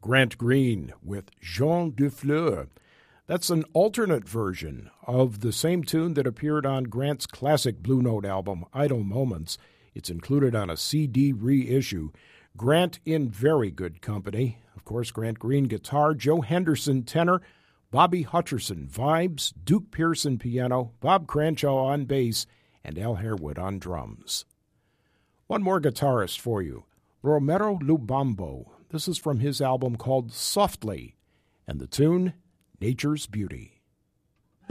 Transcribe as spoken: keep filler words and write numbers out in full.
Grant Green with Jean Dufleur. That's an alternate version of the same tune that appeared on Grant's classic Blue Note album, Idle Moments. It's included on a C D reissue. Grant in very good company. Of course, Grant Green guitar, Joe Henderson tenor, Bobby Hutcherson vibes, Duke Pearson piano, Bob Cranshaw on bass, and Al Harewood on drums. One more guitarist for you, Romero Lubambo. This is from his album called Softly, and the tune, Nature's Beauty.